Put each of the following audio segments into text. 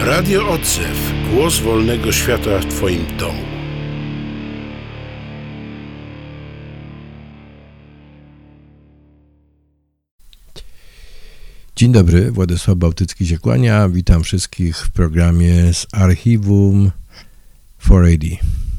Radio Odzew. Głos wolnego świata w Twoim domu. Dzień dobry, Władysław Bałtycki się kłania. Witam wszystkich w programie z archiwum 4AD.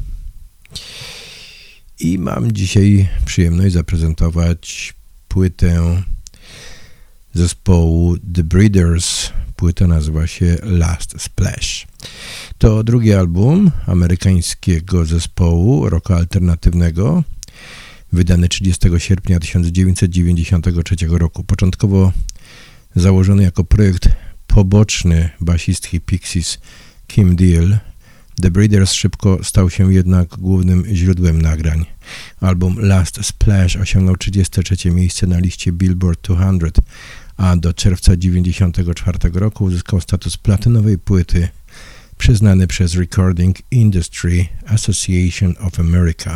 I mam dzisiaj przyjemność zaprezentować płytę zespołu The Breeders. Płyta nazywa się Last Splash. To drugi album amerykańskiego zespołu rocka alternatywnego, wydany 30 sierpnia 1993 roku. Początkowo założony jako projekt poboczny basistki Pixies Kim Deal, The Breeders szybko stał się jednak głównym źródłem nagrań. Album Last Splash osiągnął 33 miejsce na liście Billboard 200, a do czerwca 1994 roku uzyskał status platynowej płyty przyznany przez Recording Industry Association of America,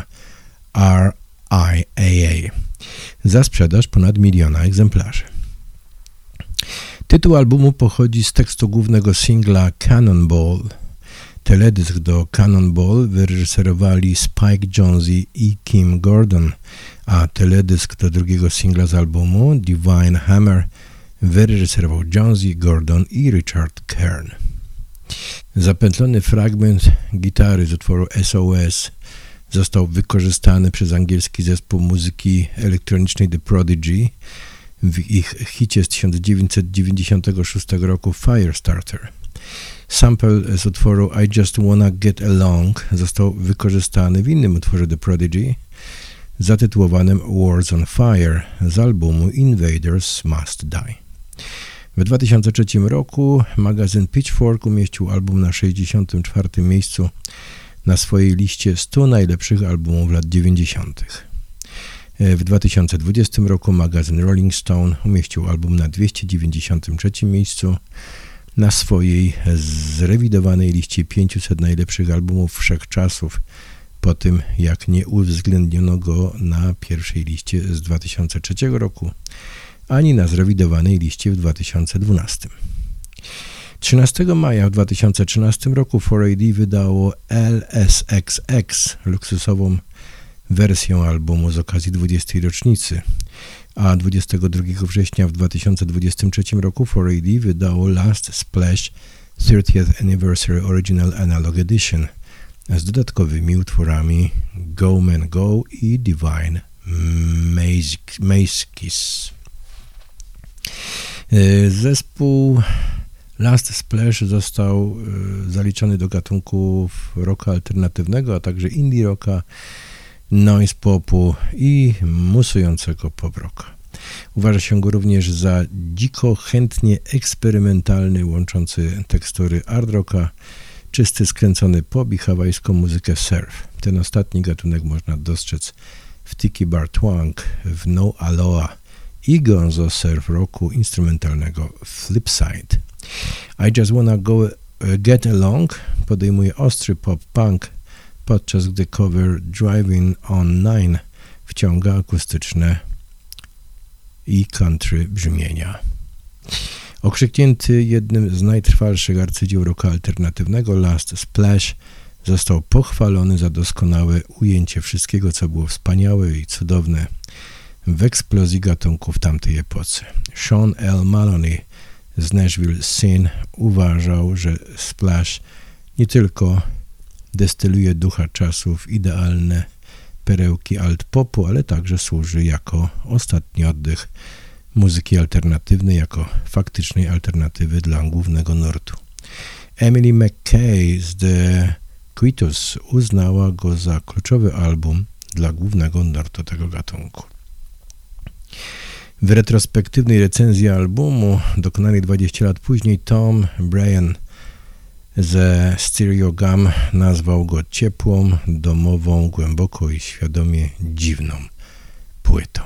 RIAA, za sprzedaż ponad 1 miliona egzemplarzy. Tytuł albumu pochodzi z tekstu głównego singla Cannonball. Teledysk do Cannonball wyreżyserowali Spike Jonze i Kim Gordon, a teledysk do drugiego singla z albumu Divine Hammer wyreżyserował Jonze, Gordon i Richard Kern. Zapętlony fragment gitary z utworu SOS został wykorzystany przez angielski zespół muzyki elektronicznej The Prodigy w ich hicie z 1996 roku Firestarter. Sample z utworu I Just Wanna Get Along został wykorzystany w innym utworze The Prodigy zatytułowanym Wars on Fire z albumu Invaders Must Die. W 2003 roku magazyn Pitchfork umieścił album na 64. miejscu na swojej liście 100 najlepszych albumów lat 90. W 2020 roku magazyn Rolling Stone umieścił album na 293 miejscu na swojej zrewidowanej liście 500 najlepszych albumów wszechczasów, po tym jak nie uwzględniono go na pierwszej liście z 2003 roku, ani na zrewidowanej liście w 2012. 13 maja w 2013 roku 4AD wydało LSXX, luksusową wersję albumu z okazji 20. rocznicy, a 22 września w 2023 roku 4AD wydało Last Splash 30th Anniversary Original Analog Edition z dodatkowymi utworami Go Man Go i Divine Maze-Kiss. Zespół Last Splash został zaliczony do gatunków rocka alternatywnego, a także indie rocka, noise popu i musującego pop rocka. Uważa się go również za dziko, chętnie eksperymentalny, łączący tekstury hard rocka, czysty, skręcony pop i hawajską muzykę surf. Ten ostatni gatunek można dostrzec w Tiki Bar Twang, w No Aloha i gonzo surf rocku instrumentalnego Flipside. I Just Wanna Get Along podejmuje ostry pop-punk, podczas gdy cover Driving on 9 wciąga akustyczne i country brzmienia. Okrzyknięty jednym z najtrwalszych arcydzieł rocka alternatywnego, Last Splash został pochwalony za doskonałe ujęcie wszystkiego, co było wspaniałe i cudowne w eksplozji gatunków tamtej epoce. Sean L. Maloney z Nashville Scene uważał, że Splash nie tylko destyluje ducha czasów, idealne perełki alt-popu, ale także służy jako ostatni oddech muzyki alternatywnej, jako faktycznej alternatywy dla głównego nurtu. Emily McKay z The Quitus uznała go za kluczowy album dla głównego nurtu tego gatunku. W retrospektywnej recenzji albumu, dokonanej 20 lat później, Tom Bryan ze Stereogum nazwał go ciepłą, domową, głęboko i świadomie dziwną płytą.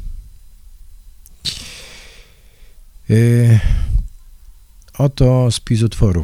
Oto spis utworów,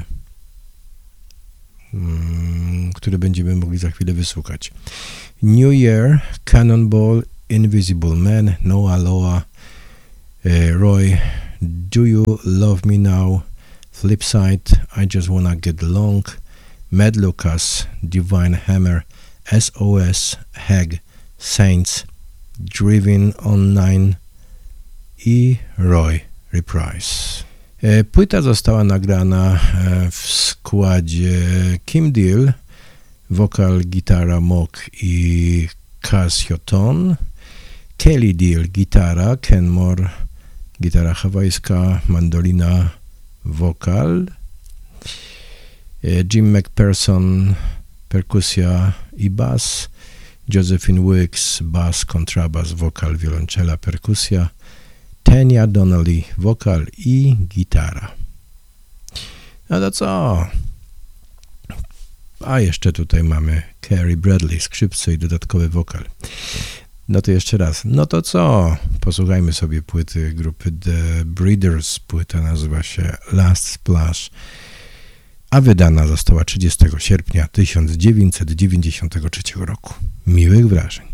który będziemy mogli za chwilę wysłuchać. New Year, Cannonball, Invisible Man, No Aloha, Roy, Do You Love Me Now, Flipside, I Just Wanna Get Along, Mad Lucas, Divine Hammer, SOS, Hag, Saints, Driven on 9 i Roy Reprise. Płyta została nagrana w składzie Kim Deal, wokal, gitara, Moog i Casio Tone, Kelly Deal, gitara, Kenmore, gitara hawajska, mandolina, wokal, Jim McPherson, perkusja i bas, Josephine Wicks, bas, kontrabas, wokal, wiolonczela, perkusja, Tanya Donnelly, wokal i gitara. No to co? A jeszcze tutaj mamy Carrie Bradley, skrzypce i dodatkowy wokal. No to jeszcze raz. No to co? Posłuchajmy sobie płyty grupy The Breeders. Płyta nazywa się Last Splash, a wydana została 30 sierpnia 1993 roku. Miłych wrażeń.